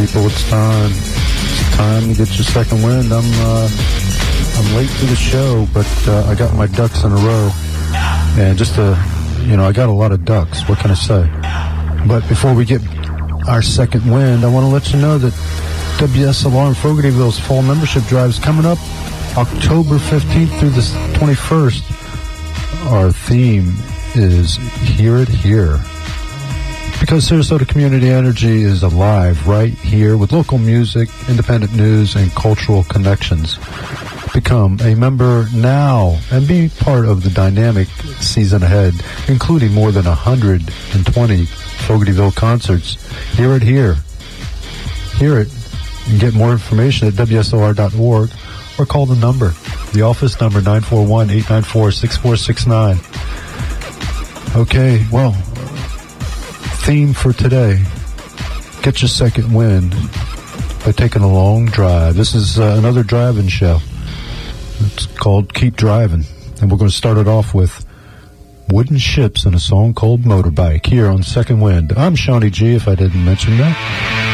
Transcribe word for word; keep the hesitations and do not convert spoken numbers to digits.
people, it's time. It's time to get your second wind. I'm uh, I'm late to the show, but uh, I got my ducks in a row. And just to, you know, I got a lot of ducks. What can I say? But before we get our second wind, I want to let you know that W S L R in Fogartyville's fall membership drive is coming up October fifteenth through the twenty-first. Our theme is Hear It Here. Because Sarasota Community Energy is alive right here with local music, independent news, and cultural connections. Become a member now and be part of the dynamic season ahead, including more than one hundred twenty Fogartyville concerts. Hear it here. Hear it and get more information at W S O R dot org or call the number, the office number, nine four one, eight nine four, six four six nine. Okay, well, theme for today, get your second wind by taking a long drive. This is uh, another driving show. It's called Keep Driving, and we're going to start it off with Wooden Ships and a song called Motorbike here on Second Wind. I'm Shawnee G, if I didn't mention that.